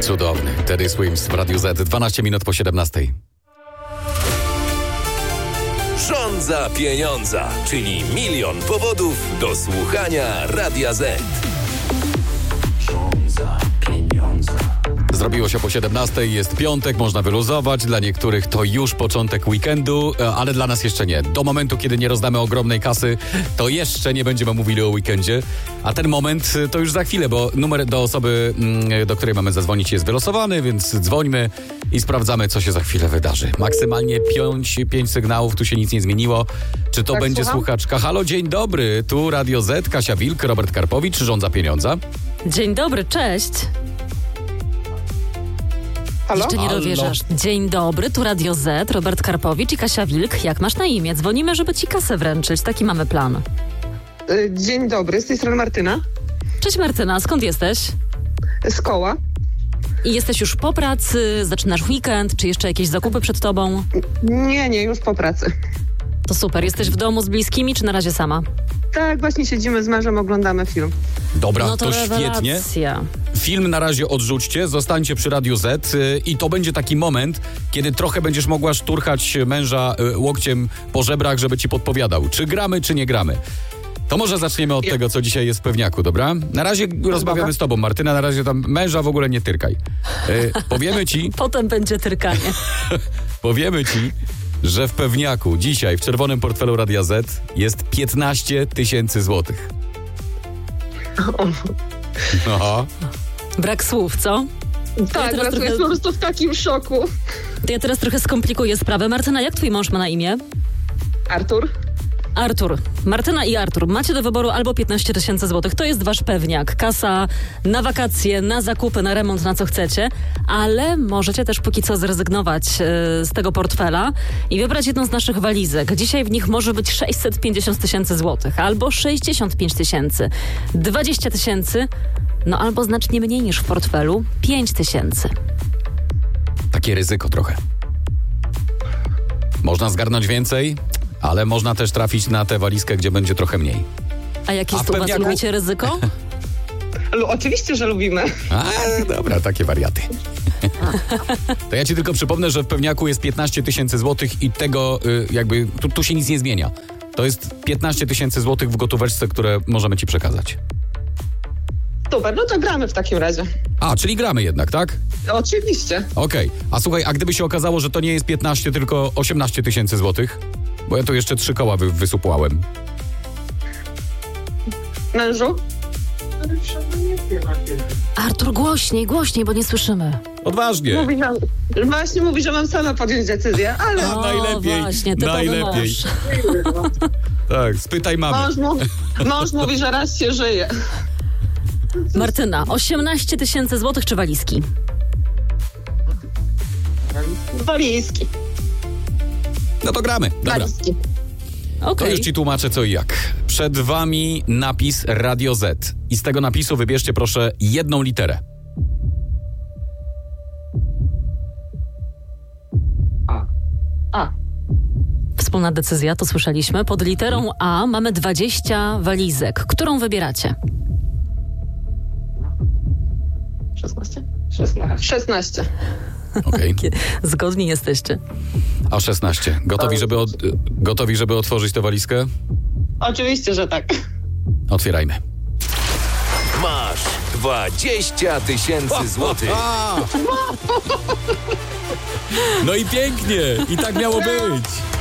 Cudowny. Teddy Swims w Radiu Z. 12 minut po 17. Żądza pieniądza, czyli milion powodów do słuchania Radia Z. Żądza pieniądza. Zrobiło się po 17, jest piątek, można wyluzować. Dla niektórych to już początek weekendu, ale dla nas jeszcze nie. Do momentu, kiedy nie rozdamy ogromnej kasy, to jeszcze nie będziemy mówili o weekendzie. A ten moment to już za chwilę, bo numer do osoby, do której mamy zadzwonić, jest wylosowany, więc dzwońmy i sprawdzamy, co się za chwilę wydarzy. Maksymalnie 5 sygnałów, tu się nic nie zmieniło. Czy to Tak, będzie słucham? słuchaczka? Halo, dzień dobry, tu Radio Z, Kasia Wilk, Robert Karpowicz, Żądza pieniądza. Dzień dobry, cześć. Halo? Jeszcze nie Halo. dowierzasz. Dzień dobry, tu Radio Z, Robert Karpowicz i Kasia Wilk. Jak masz na imię? Dzwonimy, żeby ci kasę wręczyć. Taki mamy plan. Dzień dobry, z tej strony Martyna, Cześć Martyna, skąd jesteś? z Koła. I jesteś już po pracy, zaczynasz weekend, czy jeszcze jakieś zakupy przed tobą? Nie, już po pracy. To super, jesteś w domu z bliskimi, czy na razie sama? Tak, właśnie siedzimy z mężem, oglądamy film. Dobra, No to świetnie. rewelacja. Film na razie odrzućcie, zostańcie przy Radiu Z i to będzie taki moment, kiedy trochę będziesz mogła szturchać męża łokciem po żebrach, żeby ci podpowiadał, czy gramy, czy nie gramy. To może zaczniemy od tego, co dzisiaj jest w pewniaku, dobra? Na razie rozmawiamy z tobą, Martyna, na razie tam męża w ogóle nie tyrkaj. Potem będzie tyrkanie. Powiemy ci, że w pewniaku dzisiaj w czerwonym portfelu Radia Z jest 15 000 złotych. Aha. Brak słów, co? Tak, teraz trochę- jest po prostu w takim szoku. To ja teraz trochę skomplikuję sprawę. Martyna, jak twój mąż ma na imię? Artur? Artur. Martyna i Artur. Macie do wyboru albo 15 000 złotych. To jest wasz pewniak. Kasa na wakacje, na zakupy, na remont, na co chcecie. Ale możecie też póki co zrezygnować z tego portfela i wybrać jedną z naszych walizek. Dzisiaj w nich może być 650 000 złotych. Albo 65 000. 20 000. No albo znacznie mniej niż w portfelu. 5 000. Takie ryzyko trochę. Można zgarnąć więcej, ale można też trafić na tę walizkę, gdzie będzie trochę mniej. A jak A jest w u was? pewniaku? Lubicie ryzyko? Oczywiście, że lubimy. A, dobra, takie wariaty. To ja ci tylko przypomnę, że w pewniaku jest 15 000 złotych i tego jakby, tu się nic nie zmienia. To jest 15 000 złotych w gotóweczce, które możemy ci przekazać. Super, no to gramy w takim razie. A, czyli gramy jednak, tak? Oczywiście. Okej. A słuchaj, a gdyby się okazało, że to nie jest 15, tylko 18 000 złotych? Bo ja tu jeszcze 3 koła wysupłałem. Mężu? Artur, głośniej, bo nie słyszymy. Odważnie. Mówi, że mam sama podjąć decyzję, ale O, najlepiej, właśnie, typowy najlepiej. mąż. Tak, spytaj mamy. mąż mówi, że raz się żyje. Martyna, 18 000 złotych czy walizki? Walizki. No to gramy. Dobra. Walizki. To Okej. już ci tłumaczę co i jak. Przed wami napis Radio Z. I z tego napisu wybierzcie proszę jedną literę. A. Wspólna decyzja, to słyszeliśmy. Pod literą A mamy 20 walizek. Którą wybieracie? 16. Okej. Zgodni jesteście. A 16. Gotowi, żeby otworzyć tę walizkę? Oczywiście, że tak. Otwierajmy. Masz 20 000 złotych. No i pięknie. I tak miało być.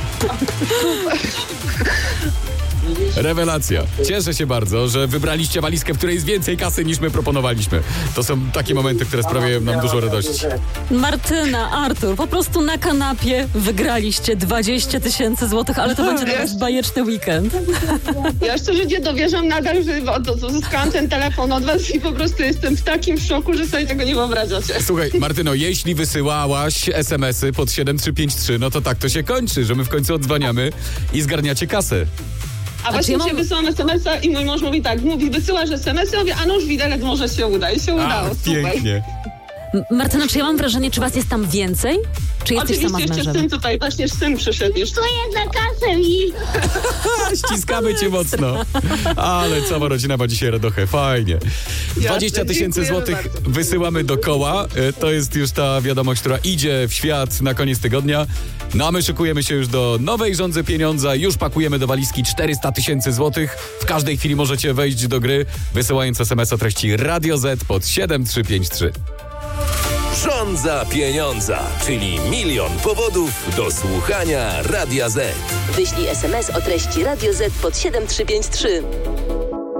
Rewelacja. Cieszę się bardzo, że wybraliście walizkę, w której jest więcej kasy niż my proponowaliśmy. To są takie momenty, które sprawiają nam dużo radości. Martyna, Artur, po prostu na kanapie wygraliście 20 000 złotych, ale to będzie dla was bajeczny weekend. Ja szczerze nie dowierzam nadal, że uzyskałam ten telefon od was i po prostu jestem w takim szoku, że sobie tego nie wyobrażacie. Słuchaj, Martyno, jeśli wysyłałaś SMS-y pod 7353, no to tak to się kończy, że my w końcu odzwaniamy i zgarniacie kasę. A właśnie ja dzisiaj mam- wysyłam SMS-a i mój mąż mówi tak, wysyłasz SMS-y, ja mówię, a no już widelec może się uda i się udało, super. Pięknie. Martyna, czy ja mam wrażenie, czy was jest tam więcej? Czy jesteś sama z Oczywiście jeszcze mężem? syn tutaj, właśnie syn przyszedł już. Dziękuję za kasę i... Ściskamy cię mocno. Ale cała rodzina ma dzisiaj radochę. Fajnie. 20 000 dziękujemy złotych bardzo. wysyłamy do koła. To jest już ta wiadomość, która idzie w świat na koniec tygodnia. No a my szykujemy się już do nowej Żądzy Pieniądza. Już pakujemy do walizki 400 000 złotych. W każdej chwili możecie wejść do gry, wysyłając SMS o treści Radio Z pod 7353. Żądza pieniądza, czyli 1 000 000 powodów do słuchania Radia Z. Wyślij SMS o treści Radio Z pod 7353.